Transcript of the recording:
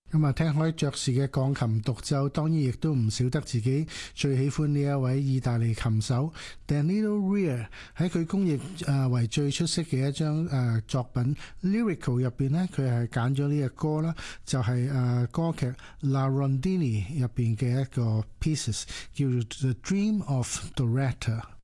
咁啊，聽開爵士嘅鋼琴獨奏，當然亦都唔少得自己最喜歡呢一位意大利琴手 Danilo Rear 喺佢功譯為最出色嘅一張作品 Lyrical 入邊呢，佢係揀咗呢個歌啦，就係歌劇 La Rondine 入邊嘅一個 pieces 叫做 The Dream of Doretta。